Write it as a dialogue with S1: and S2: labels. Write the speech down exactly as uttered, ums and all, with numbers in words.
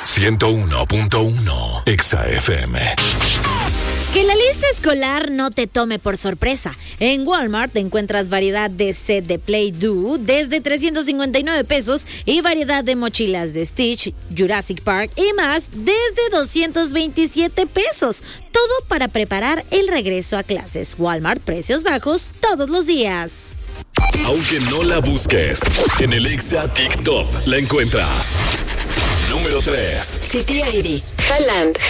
S1: ciento uno punto uno Exa F M.
S2: Que la lista escolar no te tome por sorpresa. En Walmart encuentras variedad de set de Play-Doh desde trescientos cincuenta y nueve pesos y variedad de mochilas de Stitch, Jurassic Park y más desde doscientos veintisiete pesos. Todo para preparar el regreso a clases. Walmart, precios bajos todos los días.
S1: Aunque no la busques, en el Exa TikTok la encuentras. Número tres.
S3: City I D. Haaland,